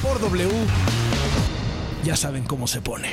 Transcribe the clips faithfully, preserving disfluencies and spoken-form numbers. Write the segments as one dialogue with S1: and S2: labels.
S1: Por W, ya saben cómo se pone.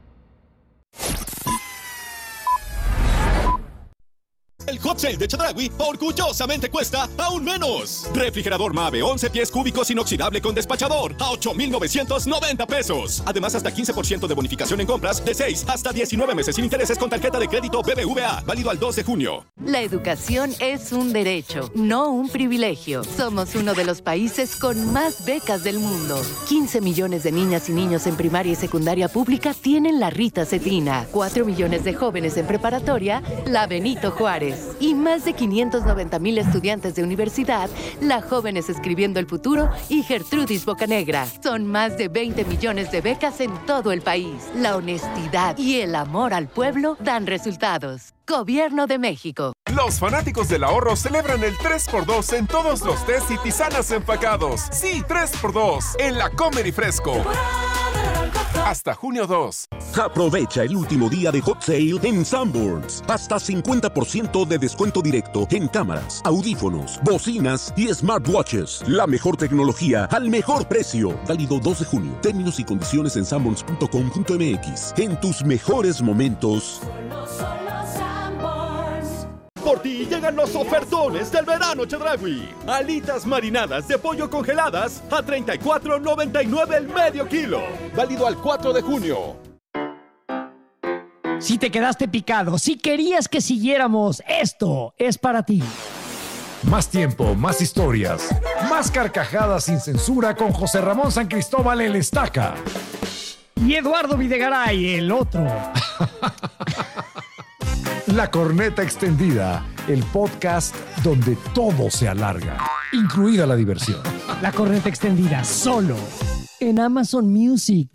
S2: El hot sale de Chedraui orgullosamente cuesta aún menos. Refrigerador Mave once pies cúbicos inoxidable con despachador a ocho mil novecientos noventa pesos. Además, hasta quince por ciento de bonificación en compras de seis hasta diecinueve meses sin intereses con tarjeta de crédito B B V A. Válido al dos de junio.
S3: La educación es un derecho, no un privilegio. Somos uno de los países con más becas del mundo. quince millones de niñas y niños en primaria y secundaria pública tienen la Rita Cetina. cuatro millones de jóvenes en preparatoria, la Benito Juárez. Y más de quinientos noventa mil estudiantes de universidad, la Jóvenes Escribiendo el Futuro y Gertrudis Bocanegra. Son más de veinte millones de becas en todo el país. La honestidad y el amor al pueblo dan resultados. Gobierno de México.
S4: Los fanáticos del ahorro celebran el tres por dos en todos los tés y tisanas empacados. Sí, tres por dos en la Comer y Fresco. Hasta junio dos.
S5: Aprovecha el último día de Hot Sale en Sanborns. Hasta cincuenta por ciento de descuento directo en cámaras, audífonos, bocinas y smartwatches. La mejor tecnología al mejor precio. Válido dos de junio. Términos y condiciones en sanborns punto com punto m x. En tus mejores momentos.
S2: Por ti llegan los ofertones del verano Chedraui. Alitas marinadas de pollo congeladas a treinta y cuatro noventa y nueve el medio kilo. Válido al cuatro de junio.
S6: Si te quedaste picado, si querías que siguiéramos, esto es para ti.
S7: Más tiempo, más historias, más carcajadas sin censura con José Ramón San Cristóbal el Estaca.
S6: Y Eduardo Videgaray, el otro.
S7: La Corneta Extendida, el podcast donde todo se alarga, incluida la diversión.
S6: La Corneta Extendida, solo en Amazon Music.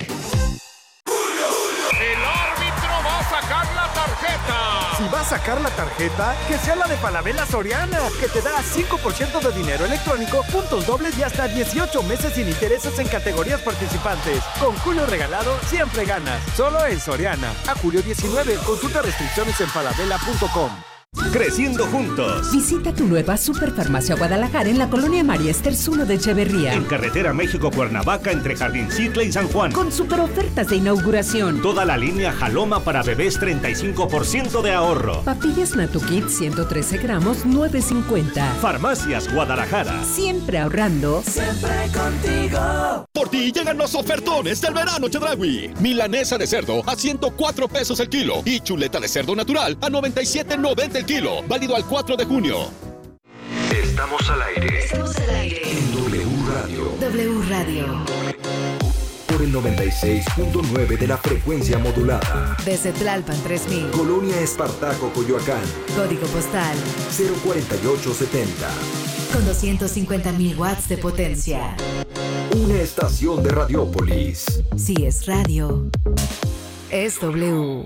S8: El árbitro va a sacar la tarjeta.
S9: Si va a sacar la tarjeta, que sea la de Falabella Soriana, que te da cinco por ciento de dinero electrónico, puntos dobles y hasta dieciocho meses sin intereses en categorías participantes. Con Julio regalado, siempre ganas. Solo en Soriana. A julio diecinueve, consulta restricciones en falabella punto com.
S10: Creciendo juntos.
S11: Visita tu nueva Superfarmacia Guadalajara en la colonia María Esters uno de Echeverría.
S10: En carretera México-Cuernavaca entre Jardincitle y San Juan.
S11: Con super ofertas de inauguración.
S10: Toda la línea Jaloma para bebés, treinta y cinco por ciento de ahorro.
S11: Papillas Natukit, ciento trece gramos, nueve cincuenta.
S10: Farmacias Guadalajara.
S11: Siempre ahorrando.
S2: Siempre contigo. Por ti llegan los ofertones del verano Chedraui. Milanesa de cerdo a ciento cuatro pesos el kilo. Y chuleta de cerdo natural a noventa y siete noventa el kilo. Válido al cuatro de junio.
S12: Estamos al aire.
S3: Estamos al aire.
S12: En W Radio.
S3: W Radio.
S12: Por el noventa y seis punto nueve de la frecuencia modulada.
S3: Desde Tlalpan tres mil.
S12: Colonia Espartaco, Coyoacán.
S3: Código postal
S12: cero cuarenta y ocho setenta.
S3: Con doscientos cincuenta mil watts de potencia.
S12: Una estación de Radiópolis.
S3: Si es radio, es W.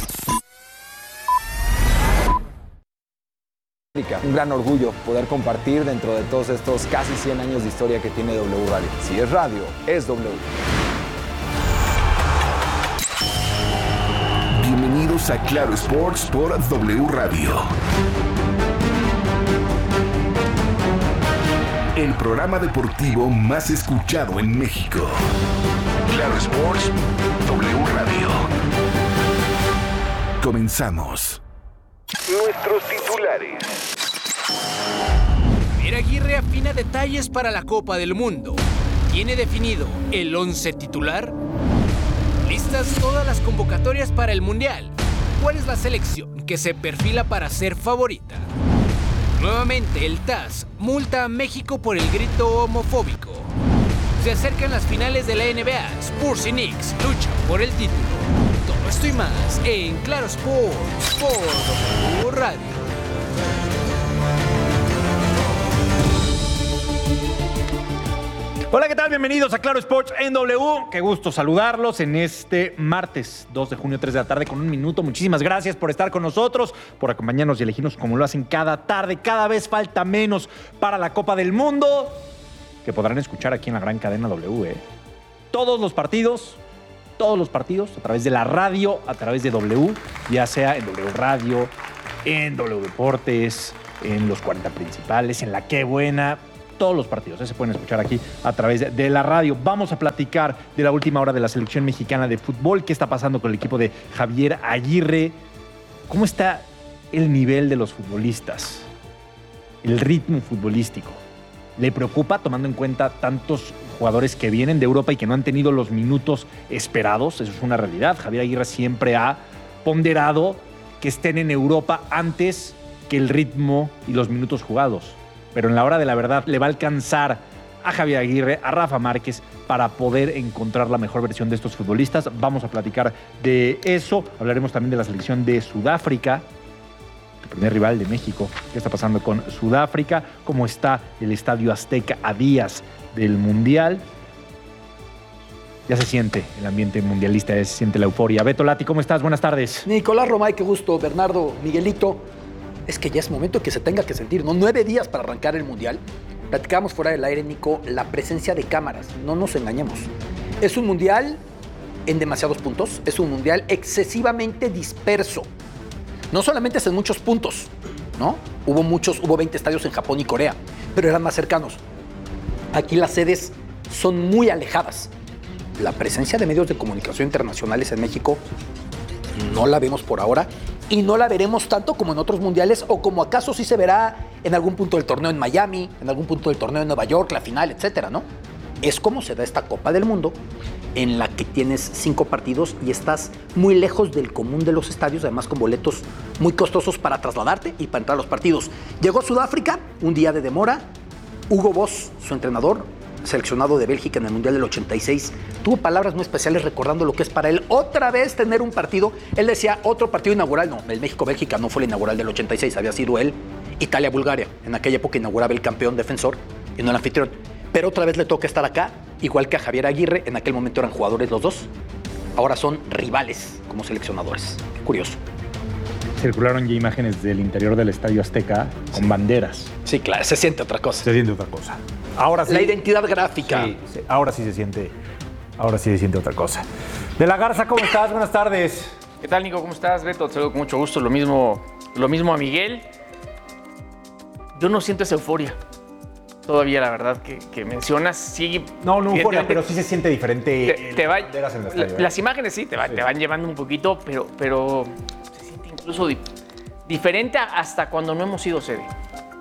S13: Un gran orgullo poder compartir dentro de todos estos casi cien años de historia que tiene W Radio. Si es radio, es W.
S12: Bienvenidos a Claro Sports por W Radio. El programa deportivo más escuchado en México. Claro Sports, W Radio. Comenzamos. Nuestros titulares.
S14: Javier Aguirre afina detalles para la Copa del Mundo. ¿Tiene definido el once titular? ¿Listas todas las convocatorias para el Mundial? ¿Cuál es la selección que se perfila para ser favorita? Nuevamente el T A S multa a México por el grito homofóbico. Se acercan las finales de la N B A. Spurs y Knicks luchan por el título. Todo esto y más en Claro Sports por W Radio.
S15: Hola, ¿qué tal? Bienvenidos a Claro Sports en W. Qué gusto saludarlos en este martes dos de junio, tres de la tarde con un minuto. Muchísimas gracias por estar con nosotros, por acompañarnos y elegirnos como lo hacen cada tarde. Cada vez falta menos para la Copa del Mundo, que podrán escuchar aquí en la gran cadena W. ¿eh? Todos los partidos, todos los partidos a través de la radio, a través de W, ya sea en W Radio, en W Deportes, en los cuarenta principales, en la Qué Buena. todos los partidos. ¿eh? Se pueden escuchar aquí a través de, de la radio. Vamos a platicar de la última hora de la selección mexicana de fútbol. ¿Qué está pasando con el equipo de Javier Aguirre? ¿Cómo está el nivel de los futbolistas? El ritmo futbolístico. ¿Le preocupa tomando en cuenta tantos jugadores que vienen de Europa y que no han tenido los minutos esperados? Eso es una realidad. Javier Aguirre siempre ha ponderado que estén en Europa antes que el ritmo y los minutos jugados. Pero en la hora de la verdad le va a alcanzar a Javier Aguirre, a Rafa Márquez, para poder encontrar la mejor versión de estos futbolistas. Vamos a platicar de eso. Hablaremos también de la selección de Sudáfrica, el primer rival de México. ¿Qué está pasando con Sudáfrica? ¿Cómo está el Estadio Azteca a días del Mundial? Ya se siente el ambiente mundialista, ya se siente la euforia. Beto Lati, ¿cómo estás? Buenas tardes.
S16: Nicolás Romay, qué gusto. Bernardo, Miguelito. Es que ya es momento que se tenga que sentir, ¿no? Nueve días para arrancar el Mundial. Platicábamos fuera del aire, Nico, la presencia de cámaras. No nos engañemos. Es un Mundial en demasiados puntos. Es un Mundial excesivamente disperso. No solamente es en muchos puntos, ¿no? Hubo muchos, hubo veinte estadios en Japón y Corea, pero eran más cercanos. Aquí las sedes son muy alejadas. La presencia de medios de comunicación internacionales en México no la vemos por ahora y no la veremos tanto como en otros mundiales o como acaso sí se verá en algún punto del torneo en Miami, en algún punto del torneo en Nueva York, la final, etcétera, ¿no? Es como se da esta Copa del Mundo en la que tienes cinco partidos y estás muy lejos del común de los estadios, además con boletos muy costosos para trasladarte y para entrar a los partidos. Llegó Sudáfrica, un día de demora. Hugo Boss, su entrenador, seleccionado de Bélgica en el Mundial del ochenta y seis, tuvo palabras muy especiales recordando lo que es para él otra vez tener un partido. Él decía, otro partido inaugural. No, el México-Bélgica no fue el inaugural del ochenta y seis, había sido él. Italia-Bulgaria, en aquella época inauguraba el campeón defensor y no el anfitrión. Pero otra vez le toca estar acá, igual que a Javier Aguirre. En aquel momento eran jugadores los dos, ahora son rivales como seleccionadores. Qué curioso.
S15: Circularon ya imágenes del interior del Estadio Azteca con sí. banderas.
S16: Sí, claro, se siente otra cosa.
S15: Se siente otra cosa. Ahora sí.
S16: La identidad gráfica.
S15: Sí, sí, ahora sí se siente, ahora sí se siente otra cosa. De la Garza, ¿cómo estás? Buenas tardes.
S17: ¿Qué tal, Nico? ¿Cómo estás? Beto, te saludo con mucho gusto. Lo mismo, lo mismo a Miguel. Yo no siento esa euforia. Todavía, la verdad, que, que mencionas, sí.
S15: No, no euforia, pero sí se siente diferente.
S17: Te, te va,
S15: en el estadio,
S17: la, las imágenes sí te, va, sí te van llevando un poquito, pero, pero se siente incluso di, diferente hasta cuando no hemos sido sede.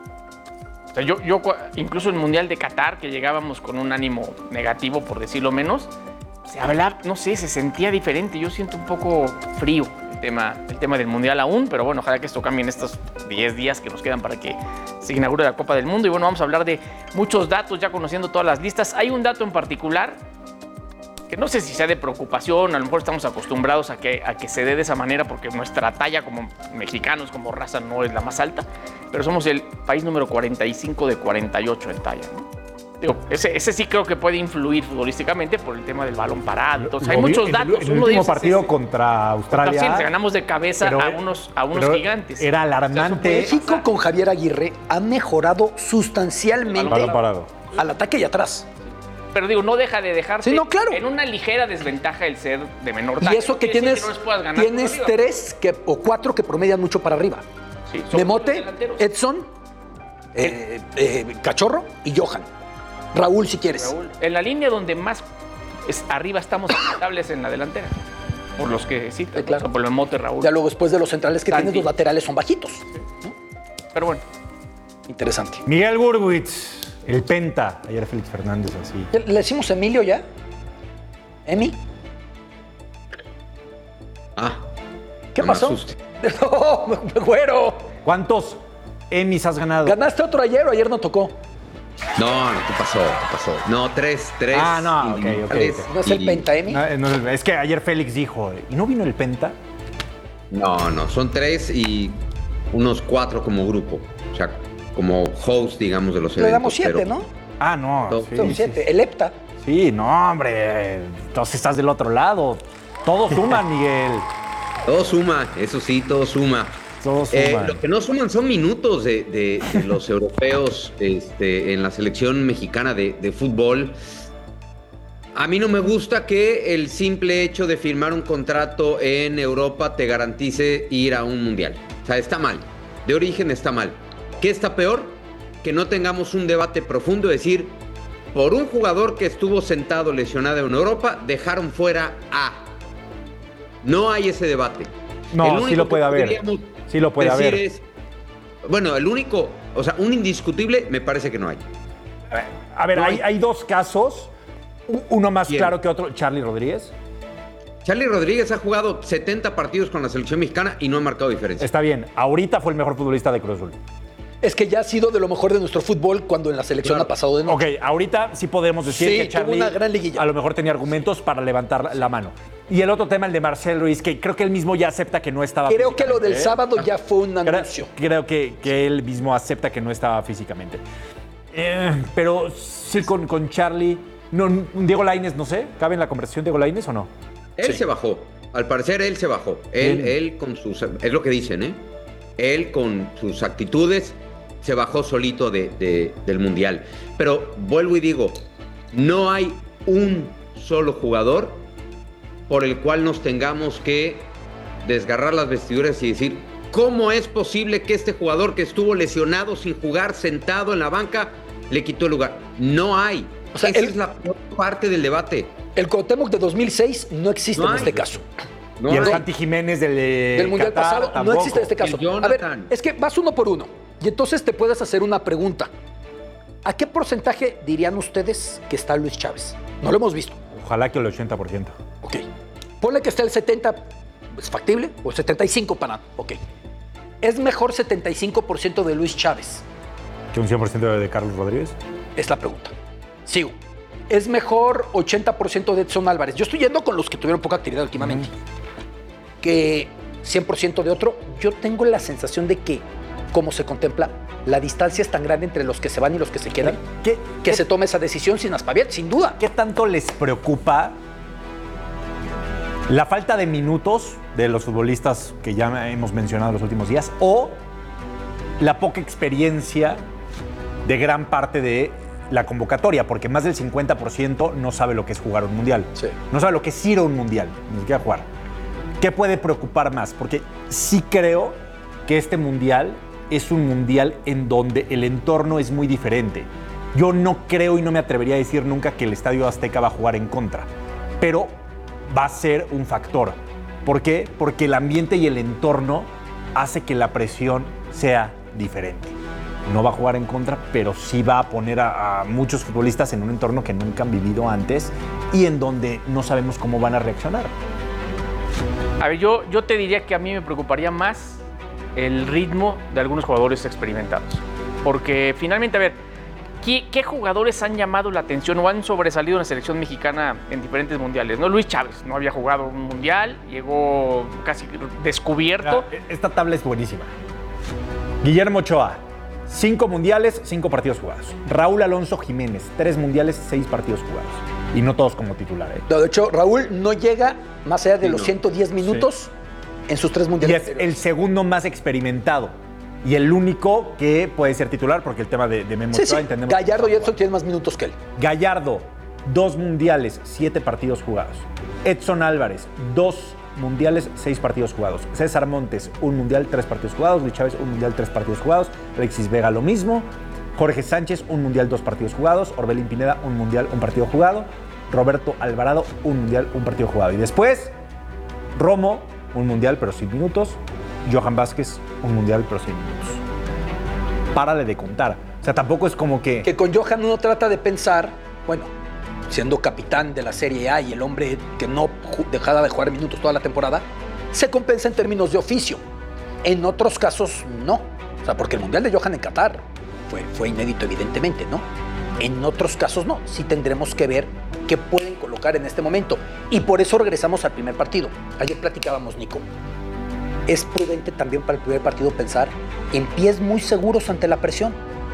S17: O sea, yo, yo, incluso en el Mundial de Qatar, que llegábamos con un ánimo negativo, por decirlo menos, se hablaba, no sé, se sentía diferente. Yo siento un poco frío el tema, el tema del Mundial aún, pero bueno, ojalá que esto cambie en estos diez días que nos quedan para que se inaugure la Copa del Mundo. Y bueno, vamos a hablar de muchos datos, ya conociendo todas las listas. Hay un dato en particular que no sé si sea de preocupación, a lo mejor estamos acostumbrados a que, a que se dé de esa manera porque nuestra talla como mexicanos, como raza, no es la más alta, pero somos el país número cuarenta y cinco de cuarenta y ocho en talla, ¿no? Digo, ese, ese sí creo que puede influir futbolísticamente por el tema del balón parado. Entonces, hay muchos datos.
S15: En el, en el último partido contra Australia.
S17: Contra, sí, ganamos de cabeza pero, a unos, a unos gigantes.
S15: Era alarmante.
S16: O sea, México con Javier Aguirre ha mejorado sustancialmente
S15: balón parado.
S16: Al ataque y atrás.
S17: Pero digo, no deja de dejarse
S16: sí, no, claro.
S17: en una ligera desventaja el ser de menor talla.
S16: Y eso que
S17: no
S16: tienes,
S17: que no ganar
S16: tienes tres que, o cuatro que promedian mucho para arriba. Sí, Memote, Edson, eh, eh, Cachorro y Johan. Raúl, si quieres.
S17: Raúl. En la línea donde más es, arriba estamos estables en la delantera. Por los que citas, sí, claro. Por el Memote, Raúl.
S16: Ya luego después de los centrales que tienes, los laterales son bajitos. Sí. ¿No?
S17: Pero bueno.
S16: Interesante.
S15: Miguel Gurwitz, el Penta. Ayer Félix Fernández así.
S16: ¿Le decimos Emilio ya? ¿Emi?
S18: Ah.
S16: ¿Qué no pasó? No, güero.
S15: ¿Cuántos Emis has ganado?
S16: ¿Ganaste otro ayer o ayer no tocó?
S18: No, no, ¿qué pasó? ¿Qué pasó? No, tres, tres.
S15: Ah, no, ok, ok. okay.
S16: ¿No es el Penta, Emi?
S15: No, no, es que ayer Félix dijo, ¿y no vino el Penta?
S18: No, no, son tres y unos cuatro como grupo. O sea, como host, digamos, de los eventos.
S16: Le damos siete,
S18: pero...
S16: ¿no?
S15: Ah, no.
S16: Sí, son siete. Sí. El Hepta.
S15: Sí, no, hombre. Entonces estás del otro lado. Todo suma, Miguel.
S18: Todo suma, eso sí, todo suma. Eh, lo que no suman son minutos de, de, de los europeos este, en la selección mexicana de, de fútbol. A mí no me gusta que el simple hecho de firmar un contrato en Europa te garantice ir a un mundial. O sea, está mal. De origen está mal. ¿Qué está peor? que no tengamos un debate profundo, decir, por un jugador que estuvo sentado lesionado en Europa, dejaron fuera a. No hay ese debate.
S15: No, sí lo puede haber. Sí lo puede haber.
S18: Es, bueno, el único, o sea, un indiscutible, me parece que no hay.
S15: A ver,
S18: No
S15: hay,
S18: hay.
S15: hay dos casos, uno más
S18: ¿Quién?
S15: claro que otro, Charlie Rodríguez.
S18: Charlie Rodríguez ha jugado setenta partidos con la selección mexicana y no ha marcado diferencia.
S15: Está bien, ahorita fue el mejor futbolista de Cruz Azul.
S16: Es que ya ha sido de lo mejor de nuestro fútbol cuando en la selección
S15: Claro.
S16: ha pasado de noche.
S15: Ok, ahorita sí podemos decir
S16: Sí,
S15: que
S16: tuvo
S15: Charlie
S16: una gran liguilla.
S15: a lo mejor tenía argumentos para levantar la mano. Y el otro tema, el de Marcel Ruiz, que creo que él mismo ya acepta que no estaba
S16: Creo que lo del
S15: físicamente, ¿eh?
S16: sábado ya fue un
S15: Creo,
S16: anuncio.
S15: creo que, que él mismo acepta que no estaba físicamente. Eh, pero sí con, con Charlie, no, Diego Lainez, no sé, ¿cabe en la conversación Diego Lainez o no?
S18: Él se bajó. Al parecer, él se bajó. Él,
S15: Bien.
S18: él con sus... Es lo que dicen, ¿eh? Él con sus actitudes se bajó solito de, de- del Mundial. Pero vuelvo y digo, no hay un solo jugador por el cual nos tengamos que desgarrar las vestiduras y decir, ¿cómo es posible que este jugador que estuvo lesionado sin jugar, sentado en la banca, le quitó el lugar? No hay.
S16: O sea,
S18: Esa
S16: él-
S18: es la peor parte del debate.
S16: El Cuauhtémoc de dos mil seis no existe
S18: No
S16: en
S18: hay.
S16: este caso.
S18: No
S15: y el
S18: hay.
S15: Santi Jiménez del, eh,
S16: Del Mundial
S15: Qatar,
S16: pasado no
S15: tampoco.
S16: existe en este caso.
S18: El
S16: A ver,
S18: Jonathan.
S16: es que vas uno por uno. Y entonces te puedes hacer una pregunta. ¿A qué porcentaje dirían ustedes que está Luis Chávez? No lo hemos visto.
S15: Ojalá que el ochenta por ciento.
S16: Ok. Ponle que esté el setenta, ¿es factible? O el setenta y cinco por ciento para... Ok. ¿Es mejor setenta y cinco por ciento de Luis Chávez?
S15: ¿Que un cien por ciento de Carlos Rodríguez?
S16: Es la pregunta. Sigo. ¿Es mejor ochenta por ciento de Edson Álvarez? Yo estoy yendo con los que tuvieron poca actividad últimamente. Que cien por ciento de otro. Yo tengo la sensación de que, como se contempla, la distancia es tan grande entre los que se van y los que se quedan,
S15: ¿Qué,
S16: que se tome esa decisión sin aspaviar, sin duda.
S15: ¿Qué tanto les preocupa la falta de minutos de los futbolistas que ya hemos mencionado en los últimos días o la poca experiencia de gran parte de la convocatoria? Porque más del cincuenta por ciento no sabe lo que es jugar un mundial.
S16: Sí.
S15: No sabe lo que es ir a un mundial, ni siquiera jugar. ¿Qué puede preocupar más? Porque sí creo que este mundial es un mundial en donde el entorno es muy diferente. Yo no creo y no me atrevería a decir nunca que el Estadio Azteca va a jugar en contra, pero va a ser un factor. ¿Por qué? Porque el ambiente y el entorno hace que la presión sea diferente. No va a jugar en contra, pero sí va a poner a, a muchos futbolistas en un entorno que nunca han vivido antes y en donde no sabemos cómo van a reaccionar.
S17: A ver, yo, yo te diría que a mí me preocuparía más el ritmo de algunos jugadores experimentados. Porque finalmente, a ver, ¿qué, qué jugadores han llamado la atención o han sobresalido en la selección mexicana en diferentes mundiales? ¿No? Luis Chávez no había jugado un mundial, llegó casi descubierto.
S15: Mira, esta tabla es buenísima. Guillermo Ochoa, cinco mundiales, cinco partidos jugados. Raúl Alonso Jiménez, tres mundiales, seis partidos jugados. Y no todos como titular, ¿eh?
S16: De hecho, Raúl no llega más allá de
S18: Sí,
S16: los
S18: no.
S16: ciento diez minutos en sus tres
S15: Y
S16: mundiales.
S15: es el segundo más experimentado. Y el único que puede ser titular, porque el tema de, de Memo
S16: Sí,
S15: Ochoa
S16: sí.
S15: entendemos.
S16: Gallardo y Edson tienen más minutos que él.
S15: Gallardo, dos mundiales, siete partidos jugados. Edson Álvarez, dos mundiales, seis partidos jugados. César Montes, un mundial, tres partidos jugados. Luis Chávez, un mundial, tres partidos jugados. Alexis Vega, lo mismo. Jorge Sánchez, un mundial, dos partidos jugados. Orbelín Pineda, un mundial, un partido jugado. Roberto Alvarado, un mundial, un partido jugado. Y después, Romo, un mundial, pero sin minutos. Johan Vázquez, un mundial, pero sin minutos. Párale de contar. O sea, tampoco es como que...
S16: Que con Johan uno trata de pensar, bueno, siendo capitán de la Serie A y el hombre que no ju- dejaba de jugar minutos toda la temporada, se compensa en términos de oficio. En otros casos, no. O sea, porque el Mundial de Johan en Qatar fue, fue inédito, evidentemente, ¿no? En otros casos, no. Sí tendremos que ver qué pueden colocar en este momento. Y por eso regresamos al primer partido. Ayer platicábamos, Nico. Es prudente también para el primer partido pensar en pies muy seguros ante la presión.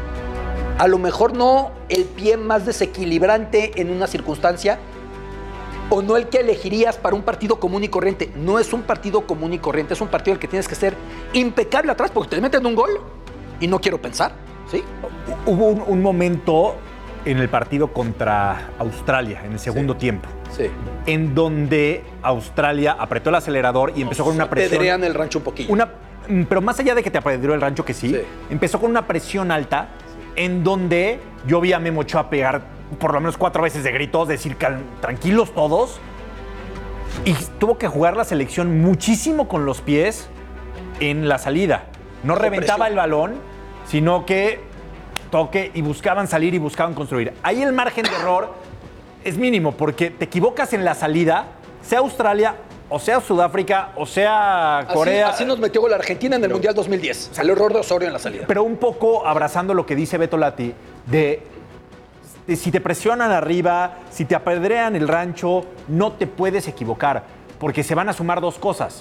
S16: A lo mejor no el pie más desequilibrante en una circunstancia o no el que elegirías para un partido común y corriente. No es un partido común y corriente, es un partido en el que tienes que ser impecable atrás porque te meten un gol y no quiero pensar, ¿sí?
S15: Hubo un, un momento en el partido contra Australia, en el segundo
S16: Sí.
S15: tiempo,
S16: Sí.
S15: en donde Australia apretó el acelerador y empezó con una presión...
S16: Pedrean el rancho un poquillo.
S15: Una, pero más allá de que te apedreó el rancho, que sí,
S16: Sí.
S15: empezó con una presión alta en donde yo vi a Memo Ochoa pegar por lo menos cuatro veces de gritos, decir cal- tranquilos todos, y tuvo que jugar la selección muchísimo con los pies en la salida. No
S16: Bajo
S15: reventaba
S16: presión.
S15: el balón, sino que toque y buscaban salir y buscaban construir. Ahí el margen de error es mínimo, porque te equivocas en la salida, sea Australia o sea Sudáfrica o sea Corea.
S16: Así, así nos metió la Argentina en el Mundial dos mil diez. El error de Osorio en la salida.
S15: Pero un poco abrazando lo que dice Beto Lati, de, de si te presionan arriba, si te apedrean el rancho, no te puedes equivocar, porque se van a sumar dos cosas.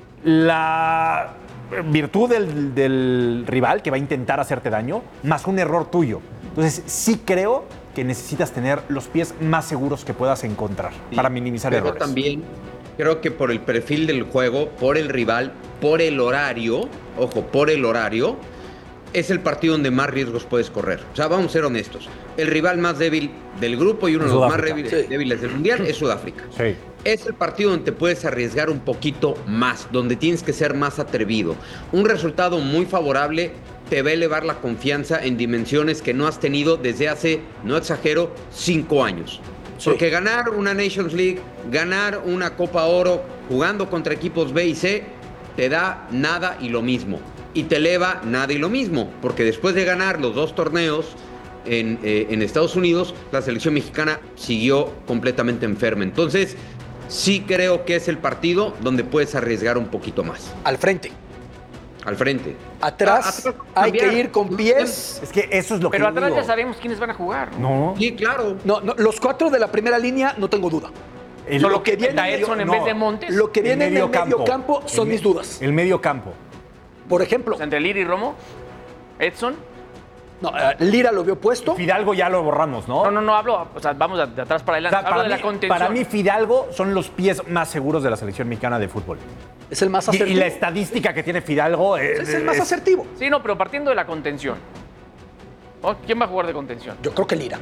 S15: La virtud del, del rival que va a intentar hacerte daño, más un error tuyo. Entonces, sí creo que necesitas tener los pies más seguros que puedas encontrar
S18: Sí,
S15: para minimizar
S18: pero
S15: errores.
S18: también creo que por el perfil del juego, por el rival, por el horario, ojo, por el horario, es el partido donde más riesgos puedes correr. O sea, vamos a ser honestos. El rival más débil del grupo y uno de los más
S15: Sudáfrica.
S18: débiles, débiles del Mundial es Sudáfrica.
S15: Sí.
S18: Es el partido donde te puedes arriesgar un poquito más, donde tienes que ser más atrevido. Un resultado muy favorable te va a elevar la confianza en dimensiones que no has tenido desde hace, no exagero, cinco años.
S16: Sí.
S18: Porque ganar una Nations League, ganar una Copa Oro, jugando contra equipos B y C, te da nada y lo mismo. Y te eleva nada y lo mismo. Porque después de ganar los dos torneos en, eh, en Estados Unidos, la selección mexicana siguió completamente enferma. Entonces, sí creo que es el partido donde puedes arriesgar un poquito más.
S16: Al frente.
S18: Al frente.
S16: Atrás,
S18: Ah, atrás,
S16: hay que
S18: cambiar.
S16: ir con pies.
S15: Es que eso es lo
S17: Pero
S15: que yo
S17: atrás
S15: digo.
S17: ya sabemos quiénes van a jugar.
S15: No.
S18: Sí, claro.
S16: No, no, los cuatro de la primera línea, no tengo duda.
S15: El-
S17: Solo
S16: lo que
S17: que
S16: viene
S17: meta
S16: en
S17: Edson en
S15: no.
S17: vez de Montes.
S16: Lo que viene en el
S15: medio
S16: medio campo son
S15: El me-
S16: mis dudas.
S15: El medio campo.
S16: Por ejemplo,
S17: O sea, entre Lira y Romo, Edson.
S16: no, eh, Lira lo vio puesto.
S15: Fidalgo ya lo borramos, ¿no?
S17: No, no, no hablo. O sea, vamos de, de atrás para
S15: O
S17: adelante.
S15: sea,
S17: hablo
S15: para,
S17: de la
S15: mí,
S17: contención.
S15: para mí, Fidalgo son los pies más seguros de la selección mexicana de fútbol.
S16: Es el más
S15: Y,
S16: asertivo.
S15: y la estadística que tiene Fidalgo es,
S16: Es el más
S15: es-
S16: asertivo.
S17: Sí, no, pero partiendo de la contención. ¿No? ¿Quién va a jugar de contención?
S16: Yo creo que Lira.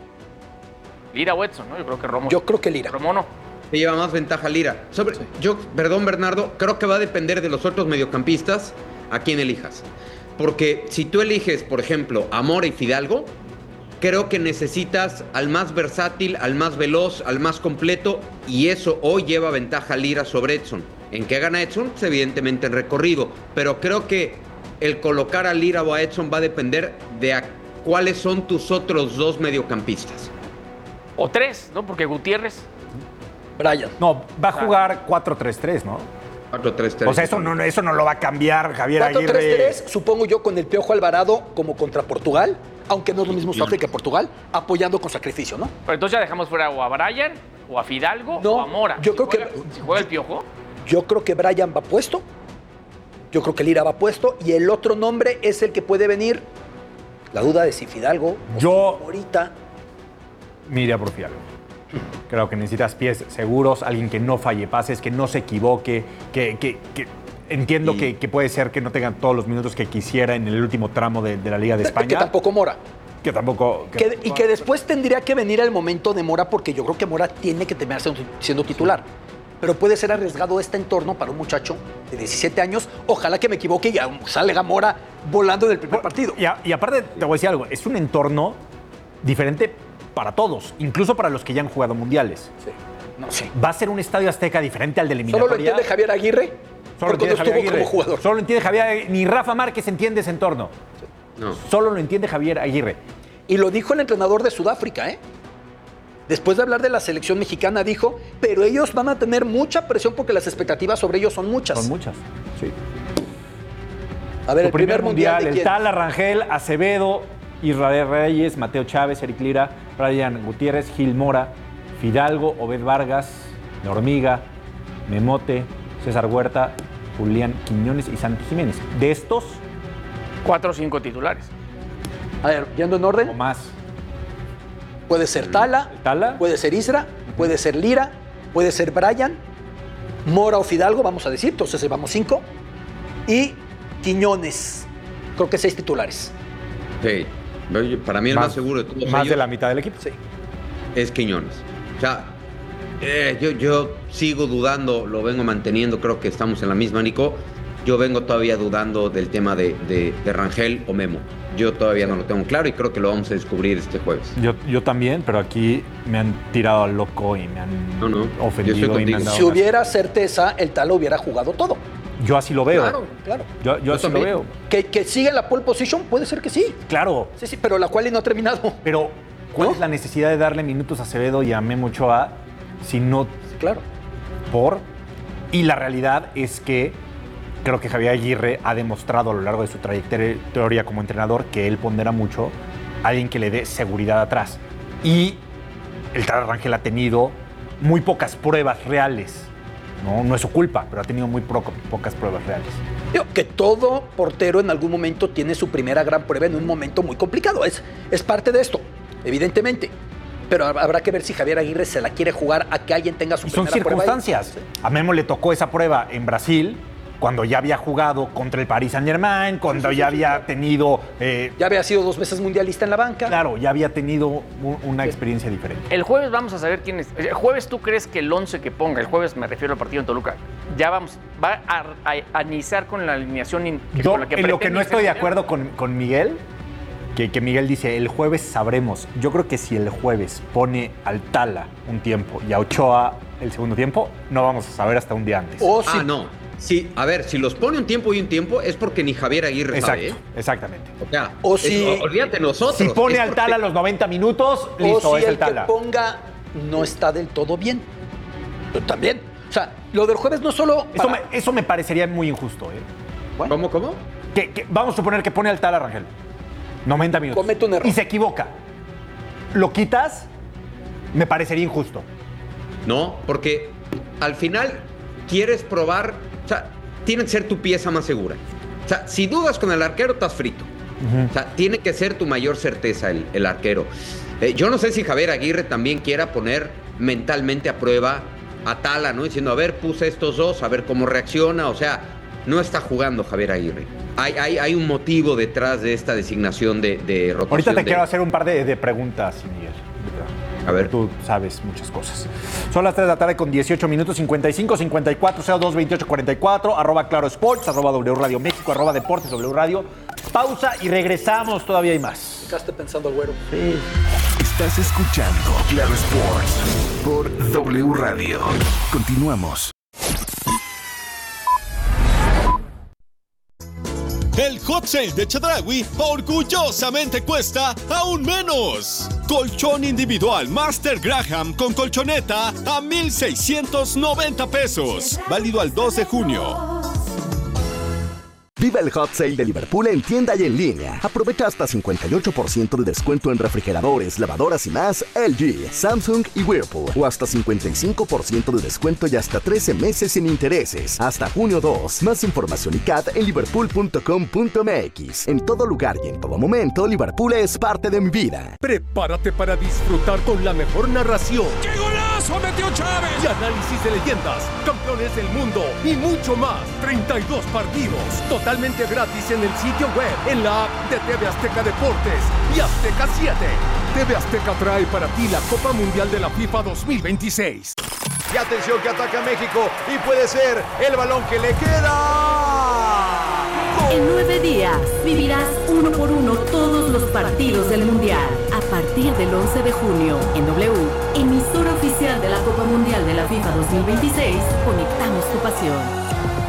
S17: Lira o Edson, ¿no? Yo creo que Romo.
S16: Yo creo que Lira.
S17: Romo no.
S18: Te lleva más ventaja Lira. Sobre, Yo, perdón Bernardo, creo que va a depender de los otros mediocampistas a quién elijas. Porque si tú eliges, por ejemplo, a Mora y Fidalgo, creo que necesitas al más versátil, al más veloz, al más completo, y eso hoy lleva ventaja Lira sobre Edson. ¿En qué gana Edson? Pues evidentemente en recorrido, pero creo que el colocar a Lira o a Edson va a depender de a cuáles son tus otros dos mediocampistas.
S17: O tres, ¿no? Porque Gutiérrez.
S16: Brian.
S15: No, va a jugar cuatro tres tres, ¿no?
S18: cuatro tres tres.
S15: O sea, eso no, eso no lo va a cambiar Javier
S16: cuatro tres
S15: Aguirre.
S16: tres, supongo yo, con el Piojo Alvarado como contra Portugal, aunque no es lo mismo Sudáfrica que Portugal, apoyando con sacrificio, ¿no?
S17: Pero entonces ya dejamos fuera o a Brian, o a Fidalgo,
S16: No,
S17: o a Mora.
S16: yo
S17: Si
S16: creo
S17: juega-
S16: que-
S17: Si juega el Piojo.
S16: Yo creo que Brian va puesto. Yo creo que Lira va puesto. Y el otro nombre es el que puede venir. La duda de si Fidalgo o
S15: Yo-
S16: si Morita.
S15: Mira por Fidalgo. Creo que necesitas pies seguros, alguien que no falle pases, que no se equivoque, que, que- que- entiendo
S18: Y-
S15: que, que puede ser que no tengan todos los minutos que quisiera en el último tramo de, de la Liga de España.
S16: Que tampoco Mora.
S15: Que tampoco. que-
S16: Que- y que después tendría que venir el momento de Mora, porque yo creo que Mora tiene que terminar siendo, siendo titular. Pero puede ser arriesgado este entorno para un muchacho de diecisiete años. Ojalá que me equivoque y aún salga Mora volando del primer partido.
S15: Y, a- y aparte, te voy a decir algo, es un entorno diferente para todos, incluso para los que ya han jugado mundiales.
S16: Sí. No, sí.
S15: Va a ser un estadio Azteca diferente al de
S16: Solo
S15: eliminatoria.
S16: lo entiende Javier Aguirre.
S15: Solo
S16: por
S15: lo
S16: cuando
S15: entiende Javier
S16: estuvo
S15: Aguirre.
S16: como jugador.
S15: Solo lo entiende Javier Aguirre. Ni Rafa Márquez entiende ese entorno.
S18: No.
S15: Solo lo entiende Javier Aguirre.
S16: Y lo dijo el entrenador de Sudáfrica, ¿eh? Después de hablar de la selección mexicana, dijo, pero ellos van a tener mucha presión porque las expectativas sobre ellos son muchas.
S15: Son muchas, sí.
S16: A ver,
S15: Su
S16: el primer, mundial, ¿de
S15: el
S16: quién?
S15: Tala, Rangel, Acevedo, Israel Reyes, Mateo Chávez, Eric Lira, Brian Gutiérrez, Gil Mora, Fidalgo, Obed Vargas, La Hormiga, Memote, César Huerta, Julián Quiñones y Santi Jiménez. De estos,
S17: Cuatro o cinco titulares.
S16: A ver, yendo en orden.
S15: o más.
S16: Puede ser Tala,
S15: Tala.
S16: puede ser Isra, puede ser Lira, puede ser Brian, Mora o Fidalgo, vamos a decir, entonces vamos cinco. Y Quiñones, creo que seis titulares.
S18: Sí. Oye, para mí el más,
S15: Más-
S18: seguro de todos
S15: Más
S18: ellos
S15: de la mitad del equipo.
S16: Sí.
S18: es Quiñones. O sea, eh, yo, yo sigo dudando, lo vengo manteniendo, creo que estamos en la misma, Nico. yo vengo todavía dudando del tema de, de, de Rangel o Memo. Yo todavía no lo tengo claro y creo que lo vamos a descubrir este jueves.
S15: Yo, yo también, pero aquí me han tirado al loco y me han
S18: no, no.
S15: ofendido. Y me han dado
S16: si hubiera certeza, el Tala hubiera jugado todo.
S15: Yo así lo veo.
S16: Claro, claro.
S15: Yo, yo, yo así también. lo veo.
S16: ¿Que, ¿Que sigue la pole position? Puede ser que sí.
S15: Claro.
S16: Sí, sí, pero la cual no ha terminado.
S15: Pero, ¿cuál
S16: ¿no?
S15: es la necesidad de darle minutos a Acevedo y a Memo Ochoa si no...
S16: Claro.
S15: Por... Y la realidad es que creo que Javier Aguirre ha demostrado a lo largo de su trayectoria como entrenador que él pondera mucho a alguien que le dé seguridad atrás. Y el Tala Rangel ha tenido muy pocas pruebas reales. No, no es su culpa, pero ha tenido muy poco, pocas pruebas reales.
S16: Digo, que todo portero en algún momento tiene su primera gran prueba en un momento muy complicado. Es, es parte de esto, evidentemente. Pero habrá que ver si Javier Aguirre se la quiere jugar a que alguien tenga su
S15: y son
S16: primera prueba. Son
S15: circunstancias. A Memo le tocó esa prueba en Brasil, cuando ya había jugado contra el Paris Saint-Germain, cuando sí, sí, ya sí, había sí. tenido... Eh,
S16: ya había sido dos veces mundialista en la banca.
S15: Claro, ya había tenido una experiencia sí. diferente.
S17: El jueves vamos a saber quién es. El jueves, ¿tú crees que el once que ponga, el jueves me refiero al partido en Toluca, ya vamos, va a, a, a iniciar con la alineación in,
S15: Yo,
S17: con la que
S15: en lo que no estoy de acuerdo con, con Miguel, que, que Miguel dice, el jueves sabremos. Yo creo que si el jueves pone al Tala un tiempo y a Ochoa el segundo tiempo, no vamos a saber hasta un día antes.
S18: Oh, sí. Ah, no. Sí, a ver, si los pone un tiempo y un tiempo es porque ni Javier Aguirre
S15: Exacto,
S18: sabe, ¿eh?
S15: Exactamente.
S18: O sea,
S16: o si,
S18: es, olvídate nosotros.
S15: Si pone al Tala a los noventa minutos, listo,
S16: o si
S15: es el,
S16: el
S15: Tala.
S16: que ponga no está del todo bien. Pero también, o sea, lo del jueves no solo...
S15: Para... Eso, me, eso me parecería muy injusto, ¿eh?
S18: Bueno. ¿Cómo, cómo?
S15: Que, que, vamos a suponer que pone al Tala Rangel. noventa minutos.
S16: Comete un error.
S15: Y se equivoca. ¿Lo quitas? Me parecería injusto.
S18: No, porque al final quieres probar... O sea, tiene que ser tu pieza más segura. O sea, si dudas con el arquero, estás frito. Uh-huh. O sea, tiene que ser tu mayor certeza el, el arquero. Eh, yo no sé si Javier Aguirre también quiera poner mentalmente a prueba a Tala, ¿no? Diciendo, a ver, puse estos dos, a ver cómo reacciona. O sea, no está jugando Javier Aguirre. Hay, hay, hay un motivo detrás de esta designación de, de rotación.
S15: Ahorita te
S18: de...
S15: quiero hacer un par de, de preguntas, Miguel.
S18: A ver.
S15: Tú sabes muchas cosas. Son las tres de la tarde con dieciocho minutos, cincuenta y cinco, cincuenta y cuatro, cero dos, veintiocho, cuarenta y cuatro, arroba Claro Sports, arroba W Radio México, arroba Deportes W Radio. Pausa y regresamos, todavía hay más.
S16: Quedaste pensando, güero.
S15: Sí.
S12: Estás escuchando Claro Sports por W Radio. Continuamos.
S2: El hot sale de Chedraui orgullosamente cuesta aún menos. Colchón individual Master Graham con colchoneta a mil seiscientos noventa pesos. Válido al dos de junio.
S19: Viva el hot sale de Liverpool en tienda y en línea. Aprovecha hasta cincuenta y ocho por ciento de descuento en refrigeradores, lavadoras y más L G, Samsung y Whirlpool. O hasta cincuenta y cinco por ciento de descuento y hasta trece meses sin intereses. Hasta junio dos. Más información y C A D en liverpool punto com punto m x. En todo lugar y en todo momento, Liverpool es parte de mi vida.
S20: Prepárate para disfrutar con la mejor narración. ¡Qué golazo metió Chávez! Y análisis de leyendas, campeones del mundo y mucho más. treinta y dos partidos. Totalmente gratis en el sitio web, en la app de T V Azteca Deportes y Azteca siete. T V Azteca trae para ti la Copa Mundial de la FIFA dos mil veintiséis.
S21: Y atención que ataca México y puede ser el balón que le queda.
S11: En nueve días vivirás uno por uno todos los partidos del Mundial. A partir del once de junio, en W, emisora oficial de la Copa Mundial de la FIFA dos mil veintiséis, conectamos tu pasión.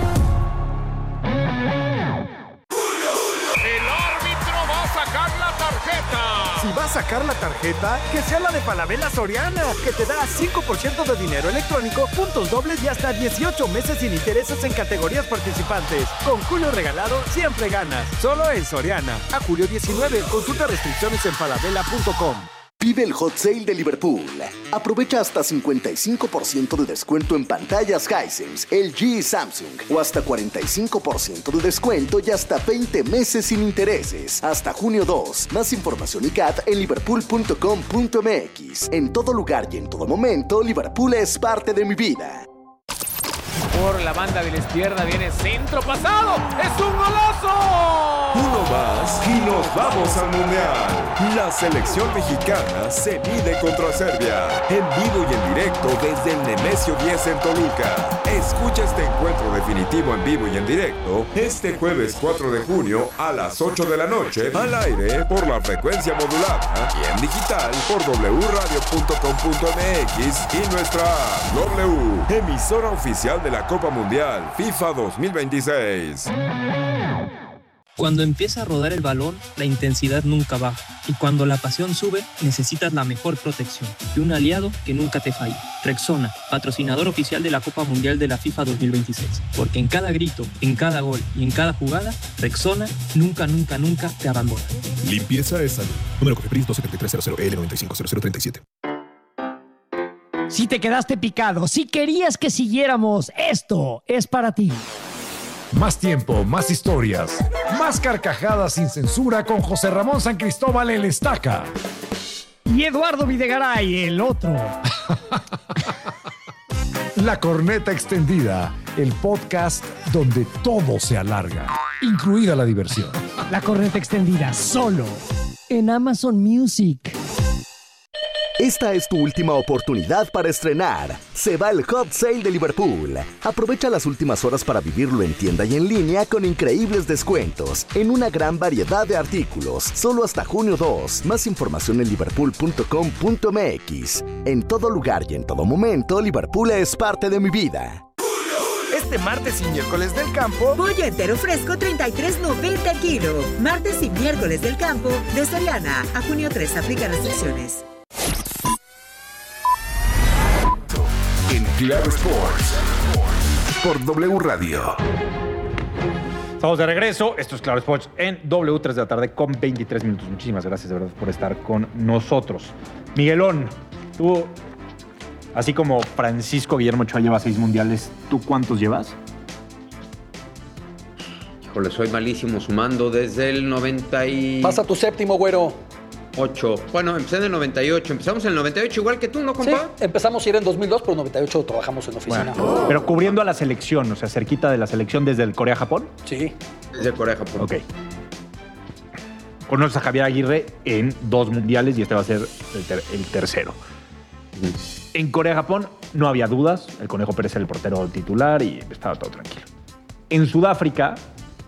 S9: Si va a sacar la tarjeta, que sea la de Falabella Soriana, que te da cinco por ciento de dinero electrónico, puntos dobles y hasta dieciocho meses sin intereses en categorías participantes. Con Julio Regalado siempre ganas. Solo en Soriana. A julio diecinueve. Consulta restricciones en falabella punto com.
S19: Vive el hot sale de Liverpool. Aprovecha hasta cincuenta y cinco por ciento de descuento en pantallas Hisense, L G y Samsung. O hasta cuarenta y cinco por ciento de descuento y hasta veinte meses sin intereses. Hasta junio dos. Más información y C A D en liverpool punto com punto m x. En todo lugar y en todo momento, Liverpool es parte de mi vida.
S17: por la banda de la izquierda, viene centro pasado, ¡es un golazo!
S1: Uno más y nos vamos al Mundial. La selección mexicana se mide contra Serbia, en vivo y en directo desde el Nemesio diez en Toluca. Escucha este encuentro definitivo en vivo y en directo este jueves cuatro de junio a las ocho de la noche, al aire por la frecuencia modulada y en digital por doble u radio punto com punto m x y nuestra app W, emisora oficial de la Copa Mundial FIFA dos mil veintiséis.
S22: Cuando empieza a rodar el balón, la intensidad nunca baja. Y cuando la pasión sube, necesitas la mejor protección y un aliado que nunca te falle. Rexona, patrocinador oficial de la Copa Mundial de la FIFA dos mil veintiséis. Porque en cada grito, en cada gol y en cada jugada, Rexona nunca, nunca, nunca te abandona.
S2: Limpieza es salud. Número Cofepris dos siete tres cero cero L nueve cinco cero cero tres siete.
S6: Si te quedaste picado, si querías que siguiéramos, esto es para ti.
S7: Más tiempo, más historias, más carcajadas sin censura con José Ramón San Cristóbal el Estaca.
S6: Y Eduardo Videgaray, el otro.
S7: La Corneta Extendida, el podcast donde todo se alarga, incluida la diversión.
S6: La Corneta Extendida, solo en Amazon Music.
S19: Esta es tu última oportunidad para estrenar. Se va el Hot Sale de Liverpool. Aprovecha las últimas horas para vivirlo en tienda y en línea con increíbles descuentos en una gran variedad de artículos. Solo hasta junio dos. Más información en liverpool punto com punto m x. En todo lugar y en todo momento, Liverpool es parte de mi vida.
S21: Este martes y miércoles del campo,
S23: pollo entero fresco treinta y tres noventa el kilo. Martes y miércoles del campo de Soriana. A junio tres aplica restricciones.
S12: En Claro Sports por W Radio.
S15: Estamos de regreso. Esto es Claro Sports en W, tres de la tarde con veintitrés minutos. Muchísimas gracias de verdad por estar con nosotros. Miguelón, tú, así como Francisco Guillermo Ochoa lleva seis mundiales, ¿tú cuántos llevas?
S18: Híjole, soy malísimo sumando desde el noventa y...
S16: Pasa tu séptimo, güero.
S18: ocho. Bueno, empecé en el noventa y ocho. Empezamos en el noventa y ocho igual que tú, ¿no, compa?
S16: Sí, empezamos a ir en dos mil dos, pero en noventa y ocho trabajamos en oficina.
S15: Bueno, pero cubriendo a la selección, o sea, cerquita de la selección desde el Corea-Japón.
S16: Sí.
S18: Desde Corea-Japón.
S15: Ok. Conoces a Javier Aguirre en dos mundiales y este va a ser el, ter el tercero. Uh-huh. En Corea-Japón no había dudas. El Conejo Pérez era el portero titular y estaba todo tranquilo. En Sudáfrica,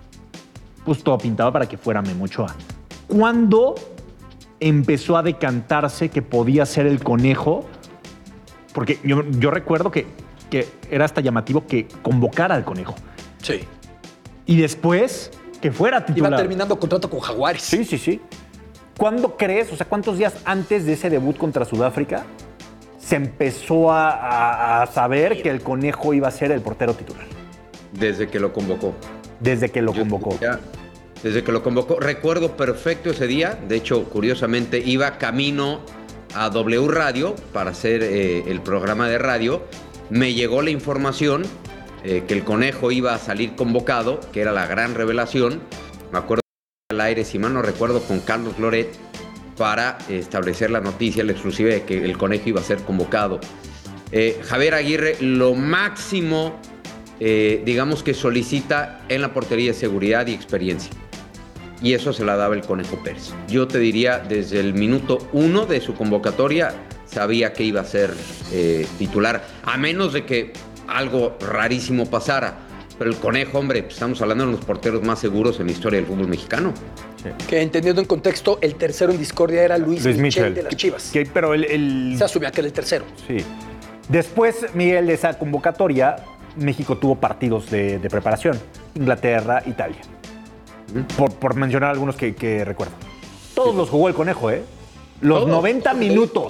S15: pues todo pintaba para que fuera Memo Ochoa. ¿Cuándo empezó a decantarse que podía ser el Conejo? Porque yo, yo recuerdo que, que era hasta llamativo que convocara al Conejo.
S16: Sí.
S15: Y después que fuera titular.
S16: Iba terminando contrato con Jaguares.
S15: Sí, sí, sí. ¿Cuándo crees, o sea, cuántos días antes de ese debut contra Sudáfrica se empezó a, a, a saber que el Conejo iba a ser el portero titular?
S18: Desde que lo convocó.
S15: Desde que lo
S18: yo,
S15: convocó.
S18: Ya, desde que lo convocó. Recuerdo perfecto ese día. De hecho, curiosamente, iba camino a W Radio para hacer eh, el programa de radio. Me llegó la información eh, que el Conejo iba a salir convocado, que era la gran revelación. Me acuerdo al aire, si mal no recuerdo, con Carlos Loret para establecer la noticia, la exclusiva de que el Conejo iba a ser convocado. Eh, Javier Aguirre, lo máximo, eh, digamos que solicita en la portería de seguridad y experiencia. Y eso se la daba el Conejo Pérez. Yo te diría, desde el minuto uno de su convocatoria, sabía que iba a ser eh, titular, a menos de que algo rarísimo pasara. Pero el Conejo, hombre, pues estamos hablando de los porteros más seguros en la historia del fútbol mexicano.
S16: Sí. Que entendiendo en contexto, el tercero en discordia era Luis, Luis Michel, Michel de las Chivas.
S15: Que, pero el, el...
S16: Se asumía que era el tercero.
S15: Sí. Después, Miguel, de esa convocatoria, México tuvo partidos de, de preparación. Inglaterra, Italia. Por, por mencionar algunos que, que recuerdo. Todos sí. los jugó el Conejo, ¿eh? Los ¿Todos? noventa minutos.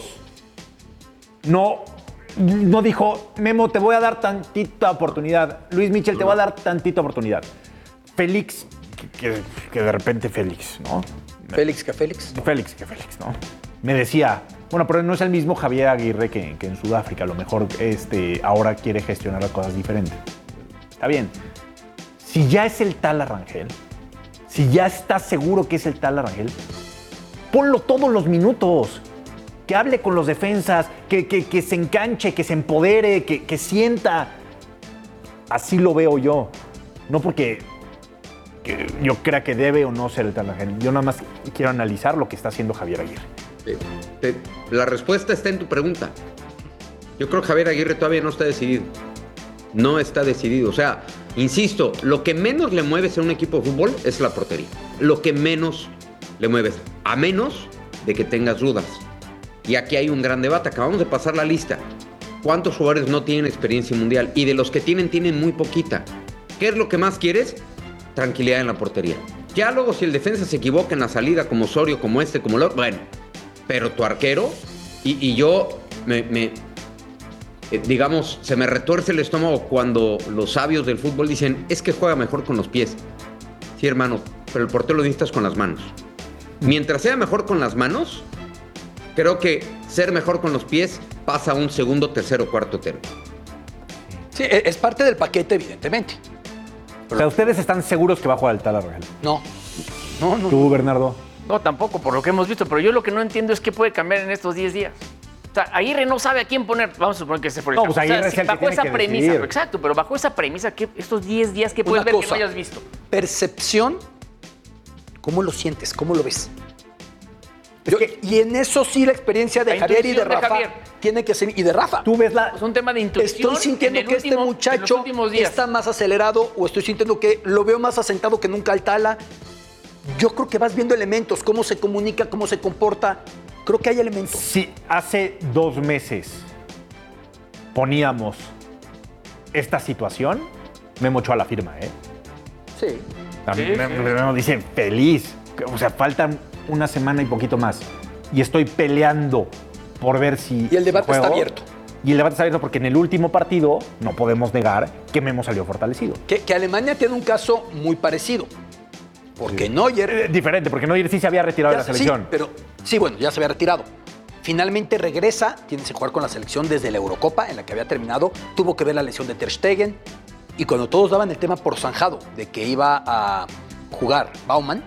S15: No, no dijo, Memo, te voy a dar tantita oportunidad. Luis Michel, te voy a dar tantita oportunidad. Félix, que, que de repente Félix, ¿no?
S16: Félix que Félix.
S15: Félix que Félix, ¿no? Me decía, bueno, pero no es el mismo Javier Aguirre que, que en Sudáfrica. A lo mejor este, ahora quiere gestionar las cosas diferentes. Está bien. Si ya es el tal Arrangel, si ya estás seguro que es el tal Arrangel, ponlo todos los minutos. Que hable con los defensas, que, que, que se enganche, que se empodere, que, que sienta. así lo veo yo. No porque yo crea que debe o no ser el Tala. Yo nada más quiero analizar lo que está haciendo Javier Aguirre.
S18: Eh, eh, la respuesta está en tu pregunta. Yo creo que Javier Aguirre todavía no está decidido. No está decidido. O sea, insisto, lo que menos le mueves a un equipo de fútbol es la portería. Lo que menos le mueves. A menos de que tengas dudas. Y aquí hay un gran debate. Acabamos de pasar la lista. ¿Cuántos jugadores no tienen experiencia mundial? Y de los que tienen, tienen muy poquita. ¿Qué es lo que más quieres? Tranquilidad en la portería. Ya luego si el defensa se equivoca en la salida, como Osorio, como este, como lo... Bueno, pero tu arquero... Y, y yo me... me eh, digamos, se me retuerce el estómago cuando los sabios del fútbol dicen es que juega mejor con los pies. Sí, hermano, pero el portero lo necesitas con las manos. Mientras sea mejor con las manos, creo que ser mejor con los pies pasa a un segundo, tercero, cuarto término.
S16: Sí, es parte del paquete, evidentemente.
S15: Pero, o sea, ¿ustedes están seguros que va a jugar el Tala, Rogelio?
S16: No. No, no.
S15: ¿Tú, Bernardo?
S17: No, tampoco, por lo que hemos visto. Pero yo lo que no entiendo es qué puede cambiar en estos diez días. O sea, Aguirre no sabe a quién poner. Vamos a suponer que se fue el
S15: No, pues Aguirre
S17: o sea,
S15: es
S17: si
S15: el que
S17: bajo
S15: tiene
S17: esa
S15: que
S17: premisa,
S15: decidir.
S17: exacto, pero bajo esa premisa, ¿qué, estos diez días, ¿qué puedes
S16: Una
S17: ver
S16: cosa,
S17: que no hayas visto?
S16: Percepción, ¿cómo lo sientes? ¿Cómo lo ves? Yo, y en eso sí la experiencia de
S17: La
S16: Javier y de
S17: intuición de
S16: Rafa
S17: Javier.
S16: tiene que ser. Y de Rafa.
S15: Tú ves la.
S17: Es un tema de intuición.
S16: Estoy sintiendo
S17: en el
S16: que
S17: último-
S16: este
S17: en
S16: muchacho
S17: los últimos días.
S16: está más acelerado o estoy sintiendo que lo veo más asentado que nunca al Tala. Yo creo que vas viendo elementos, cómo se comunica, cómo se comporta. Creo que hay elementos.
S15: Si hace dos meses poníamos esta situación, Memo Ochoa la firma, ¿eh?
S16: Sí.
S15: A mí
S16: Sí,
S15: me,
S16: sí.
S15: me dice feliz. O sea, faltan una semana y poquito más. Y estoy peleando por ver si.
S16: Y el debate
S15: si juego.
S16: está abierto.
S15: Y el debate está abierto porque en el último partido no podemos negar que Memo salió fortalecido.
S16: Que, que Alemania tiene un caso muy parecido. Porque Neuer.
S15: Eh, diferente, porque Neuer sí se había retirado de la
S16: Ya,
S15: selección.
S16: Sí, pero sí, bueno, ya se había retirado. Finalmente regresa, tiene que jugar con la selección desde la Eurocopa, en la que había terminado. Tuvo que ver la lesión de Ter Stegen. Y cuando todos daban el tema por zanjado de que iba a jugar Baumann,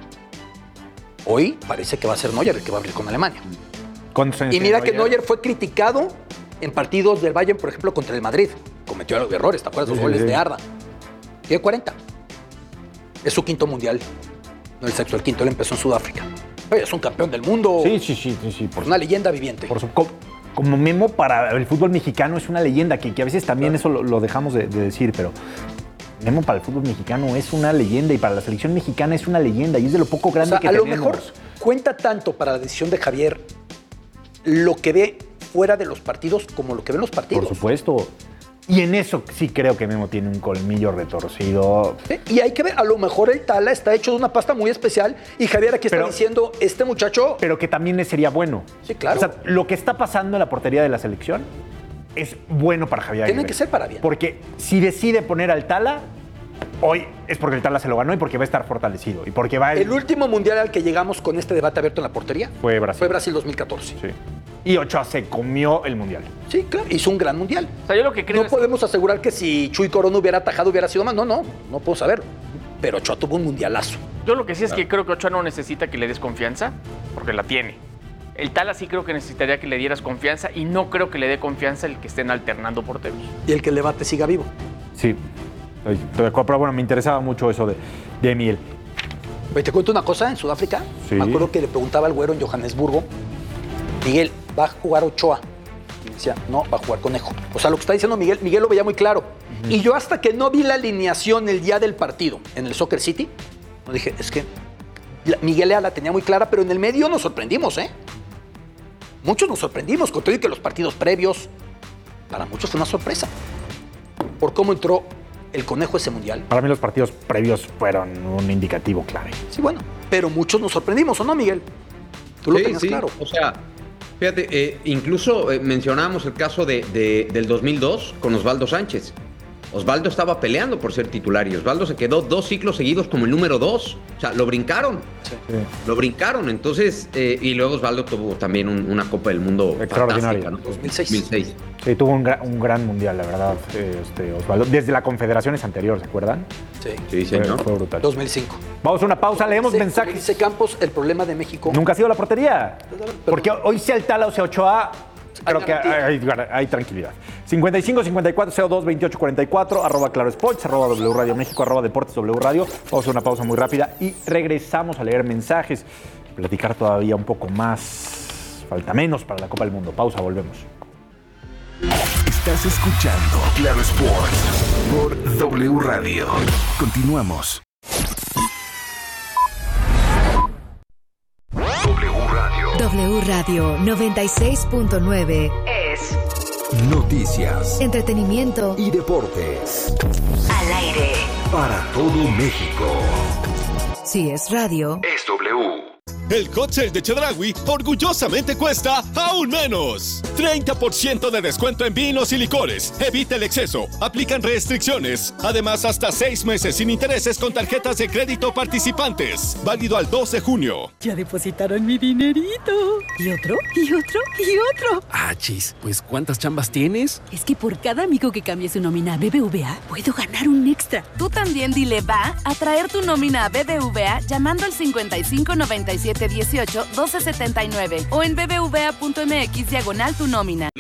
S16: hoy parece que va a ser Neuer el que va a abrir con Alemania.
S15: ¿Cuántos años
S16: Y mira que
S15: tiene Neuer?
S16: Neuer fue criticado en partidos del Bayern, por ejemplo, contra el Madrid. Cometió errores, ¿te acuerdas? Los
S15: Sí,
S16: goles
S15: sí.
S16: de Arda. Tiene cuarenta. Es su quinto mundial. No el sexto, el quinto. Él empezó en Sudáfrica. Oye, es un campeón del mundo.
S15: Sí, sí, sí, sí, sí. Por
S16: Una leyenda viviente.
S15: Por su, co- como Memo para el fútbol mexicano es una leyenda, que, que a veces también eso lo, lo dejamos de, de decir, pero Memo para el fútbol mexicano es una leyenda y para la selección mexicana es una leyenda y es de lo poco
S16: O
S15: grande
S16: sea,
S15: que
S16: a lo
S15: tenemos.
S16: mejor cuenta tanto para la decisión de Javier lo que ve fuera de los partidos como lo que ven los partidos.
S15: Por supuesto. Y en eso sí creo que Memo tiene un colmillo retorcido.
S16: Sí, y hay que ver, a lo mejor el Tala está hecho de una pasta muy especial y Javier aquí
S15: Pero-
S16: está diciendo, este muchacho...
S15: Pero que también le sería bueno.
S16: Sí, claro.
S15: O sea, lo que está pasando en la portería de la selección es bueno para Javier
S16: Tiene
S15: Aguirre.
S16: que ser para bien.
S15: Porque si decide poner al Tala, hoy es porque el Tala se lo ganó y porque va a estar fortalecido. Y porque va
S16: El último mundial al que llegamos con este debate abierto en la portería
S15: Fue Brasil.
S16: fue Brasil dos mil catorce.
S15: Sí. Y Ochoa se comió el mundial.
S16: Sí, claro, hizo un gran mundial.
S17: O sea, yo lo que creo
S16: No
S17: es-
S16: podemos asegurar que si Chuy Corona hubiera atajado hubiera sido más. No, no, no puedo saberlo. Pero Ochoa tuvo un mundialazo.
S17: Yo lo que sí es que creo que Ochoa no necesita que le des confianza, porque la tiene. El Tala sí creo que necesitaría que le dieras confianza y no creo que le dé confianza el que estén alternando porteros.
S16: Y el que el debate siga vivo.
S15: Sí. Estoy de acuerdo, pero bueno, me interesaba mucho eso de, de Miguel.
S16: Oye, te cuento una cosa, en Sudáfrica,
S15: Sí.
S16: me acuerdo que le preguntaba al güero en Johannesburgo, Miguel, ¿va a jugar Ochoa? Y me decía, no, va a jugar Conejo. O sea, lo que está diciendo Miguel, Miguel lo veía muy claro. Y yo hasta que no vi la alineación el día del partido en el Soccer City, no dije, es que la- Miguel Lea la tenía muy clara, pero en el medio nos sorprendimos, ¿eh? Muchos nos sorprendimos, con todo y que los partidos previos, para muchos fue una sorpresa. Por cómo entró el Conejo ese mundial.
S15: Para mí los partidos previos fueron un indicativo clave.
S16: Sí, bueno, pero muchos nos sorprendimos, ¿o no, Miguel? Tú lo
S18: Sí,
S16: tenías
S18: sí.
S16: claro.
S18: O sea, fíjate, eh, incluso eh, mencionábamos el caso de, de- del dos mil dos con Osvaldo Sánchez. Osvaldo estaba peleando por ser titular y Osvaldo se quedó dos ciclos seguidos como el número dos. O sea, lo brincaron. Lo brincaron. Entonces, eh, y luego Osvaldo tuvo también un- una Copa del Mundo
S15: Extraordinaria.
S18: fantástica, ¿no?
S16: dos mil seis.
S18: dos mil seis.
S15: Sí, tuvo un, gra- un gran mundial, la verdad, eh, este, Osvaldo. Desde la Confederaciones anterior, ¿se acuerdan?
S16: Sí.
S18: Sí,
S15: Fue,
S18: señor.
S15: fue brutal.
S16: dos mil cinco.
S15: Vamos a una pausa, leemos
S16: Sí,
S15: mensajes.
S16: Dice Campos, el problema de México.
S15: Nunca ha sido la portería. Porque hoy sea el Tala o sea Ochoa, Creo que hay, hay tranquilidad. cincuenta y cinco cincuenta y cuatro cero dos veintiocho cuarenta y cuatro, arroba Claro Sports, arroba W Radio México, arroba Deportes W Radio. Vamos a hacer una pausa muy rápida y regresamos a leer mensajes, platicar todavía un poco más. Falta menos para la Copa del Mundo. Pausa, volvemos.
S12: Estás escuchando Claro Sports por W Radio. Continuamos. W Radio.
S4: W Radio noventa y seis punto nueve es
S12: Noticias,
S4: entretenimiento
S12: y deportes.
S4: Al aire.
S12: Para todo México.
S4: Si es radio,
S12: es W.
S2: El hot sale de Chedraui orgullosamente cuesta aún menos. treinta por ciento de descuento en vinos y licores. Evita el exceso. Aplican restricciones. Además, hasta seis meses sin intereses con tarjetas de crédito participantes. Válido al dos de junio.
S5: Ya depositaron mi dinerito. ¿Y otro? ¿Y otro? ¿Y otro?
S8: Ah, chis. Pues, ¿cuántas chambas tienes?
S5: Es que por cada amigo que cambie su nómina a B B V A, puedo ganar un extra.
S24: Tú también dile va a traer tu nómina a B B V A llamando al cincuenta y cinco noventa y siete dieciocho doce setenta y nueve o en bbva punto mx diagonal tu nómina.